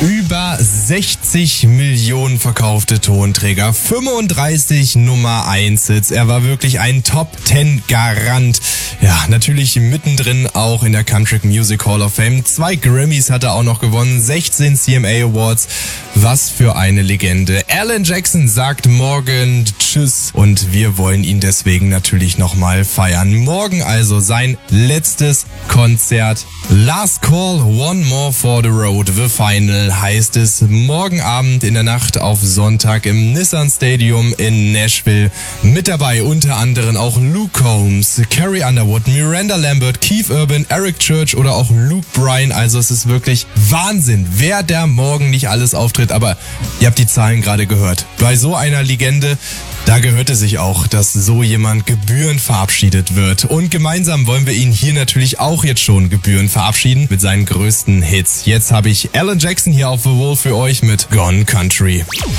Über 60 Millionen verkaufte Tonträger, 35 Nummer 1 Hits. Er war wirklich ein Top-10-Garant. Ja, natürlich mittendrin auch in der Country Music Hall of Fame. 2 Grammys hat er auch noch gewonnen, 16 CMA Awards. Was für eine Legende. Alan Jackson sagt morgen Tschüss und wir wollen ihn deswegen natürlich nochmal feiern. Morgen also sein letztes Konzert. Last Call, One More for the Road, The Final heißt es. Morgen Abend in der Nacht auf Sonntag im Nissan Stadium in Nashville. Mit dabei unter anderem auch Luke Combs, Carrie Underwood, Miranda Lambert, Keith Urban, Eric Church oder auch Luke Bryan. Also es ist wirklich Wahnsinn, wer da morgen nicht alles auftritt. Aber ihr habt die Zahlen gerade gehört. Bei so einer Legende, da gehört es sich auch, dass so jemand gebührend verabschiedet wird. Und gemeinsam wollen wir ihn hier natürlich auch jetzt schon gebührend verabschieden mit seinen größten Hits. Jetzt habe ich Alan Jackson hier auf The Wall für euch mit Gone Country.